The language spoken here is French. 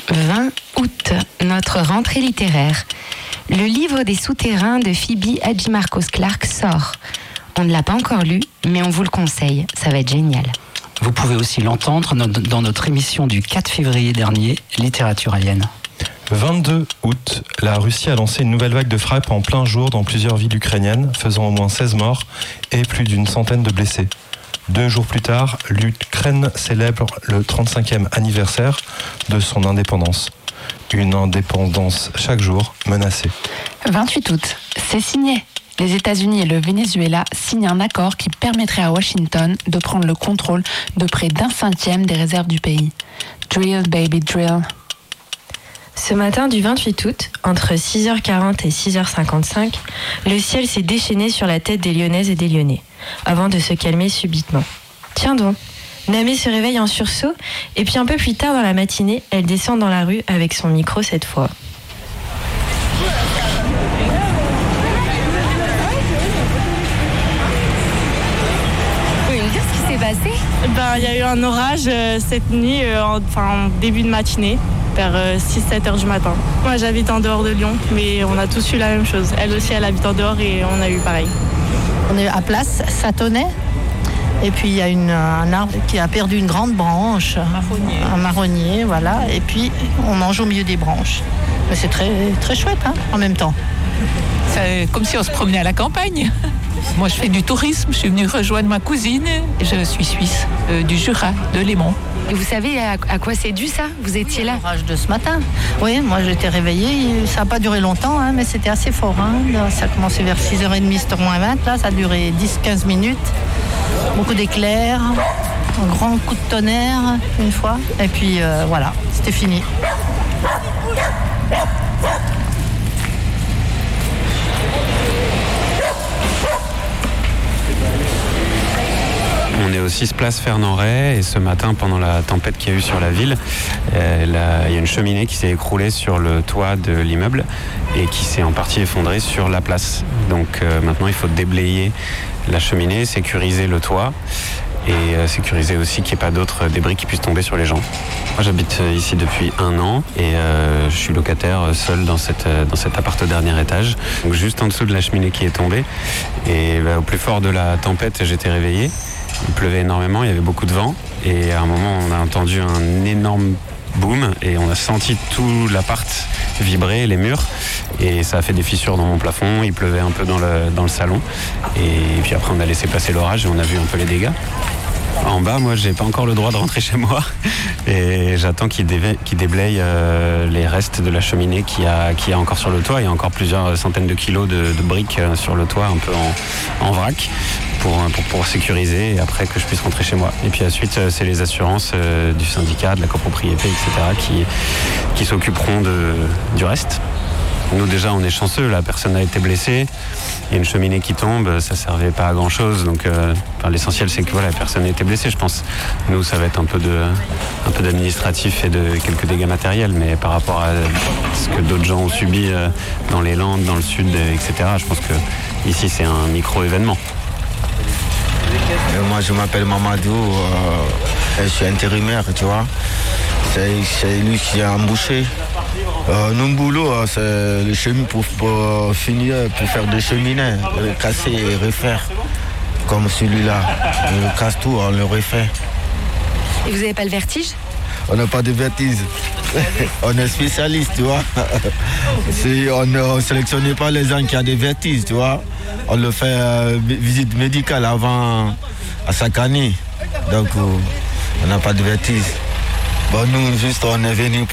20 août, notre rentrée littéraire. Le livre des souterrains de Phoebe Hadjimarkos Clarke sort. On ne l'a pas encore lu, mais on vous le conseille, ça va être génial. Vous pouvez aussi l'entendre dans notre émission du 4 février dernier, Littérature Alien. 22 août, la Russie a lancé une nouvelle vague de frappes en plein jour dans plusieurs villes ukrainiennes, faisant au moins 16 morts et plus d'une centaine de blessés. 2 jours plus tard, l'Ukraine célèbre le 35e anniversaire de son indépendance. Une indépendance chaque jour menacée. 28 août, c'est signé. Les États-Unis et le Venezuela signent un accord qui permettrait à Washington de prendre le contrôle de près d'1/5 des réserves du pays. Drill, baby, drill. Ce matin du 28 août, entre 6h40 et 6h55, le ciel s'est déchaîné sur la tête des Lyonnaises et des Lyonnais, avant de se calmer subitement. Tiens donc, Namé se réveille en sursaut, et puis un peu plus tard dans la matinée, elle descend dans la rue avec son micro cette fois. Vous pouvez me dire ce qui s'est passé ? Il y a eu un orage cette nuit, en début de matinée, vers 6-7 heures du matin. Moi j'habite en dehors de Lyon, mais on a tous eu la même chose. Elle aussi elle habite en dehors et on a eu pareil. On est à Place Satonnet. Et puis il y a un arbre qui a perdu une grande branche, un marronnier, voilà. Et puis on mange au milieu des branches. Mais c'est très, très chouette en même temps. C'est comme si on se promenait à la campagne. Moi je fais du tourisme, je suis venue rejoindre ma cousine. Je suis suisse, du Jura, de Léman. Et vous savez à quoi c'est dû ça ? Vous étiez là ? L'orage de ce matin. Oui, moi j'étais réveillée, ça n'a pas duré longtemps, mais c'était assez fort. Ça a commencé vers 6h30, 7h20, là ça a duré 10-15 minutes. Beaucoup d'éclairs, un grand coup de tonnerre une fois, et puis voilà, c'était fini. On est au 6 place Fernand-Rey et ce matin, pendant la tempête qu'il y a eu sur la ville, il y a une cheminée qui s'est écroulée sur le toit de l'immeuble et qui s'est en partie effondrée sur la place. Donc maintenant, il faut déblayer la cheminée, sécuriser le toit et sécuriser aussi qu'il n'y ait pas d'autres débris qui puissent tomber sur les gens. Moi, j'habite ici depuis 1 an et je suis locataire seul dans cet appart au dernier étage. Donc juste en dessous de la cheminée qui est tombée. Et au plus fort de la tempête, j'étais réveillé. Il pleuvait énormément, il y avait beaucoup de vent et à un moment on a entendu un énorme boom et on a senti tout l'appart vibrer, les murs, et ça a fait des fissures dans mon plafond. Il pleuvait un peu dans le salon et puis après on a laissé passer l'orage et on a vu un peu les dégâts. En bas, moi, j'ai pas encore le droit de rentrer chez moi et j'attends qu'il déblaye les restes de la cheminée qu'il y a encore sur le toit. Il y a encore plusieurs centaines de kilos de briques sur le toit, un peu en vrac, pour pouvoir sécuriser et après que je puisse rentrer chez moi. Et puis ensuite, c'est les assurances du syndicat, de la copropriété, etc. qui s'occuperont du reste. Nous déjà on est chanceux, la personne a été blessée, il y a une cheminée qui tombe, ça servait pas à grand chose, donc l'essentiel c'est que la personne a été blessée, je pense. Nous ça va être un peu d'administratif et de quelques dégâts matériels, mais par rapport à ce que d'autres gens ont subi dans les Landes, dans le sud, etc., je pense que ici c'est un micro-événement. Moi je m'appelle Mamadou, je suis intérimaire, tu vois. C'est lui qui a embauché. Notre boulot, c'est le chemin pour finir, pour faire des cheminées, casser et refaire. Comme celui-là. On casse tout, on le refait. Et vous n'avez pas le vertige ? On n'a pas de vertige. On est spécialiste, tu vois. On ne sélectionne pas les gens qui ont des vertiges, tu vois. On le fait visite médicale avant à chaque année. Donc, on n'a pas de vertige. Bon, nous, juste, on est venus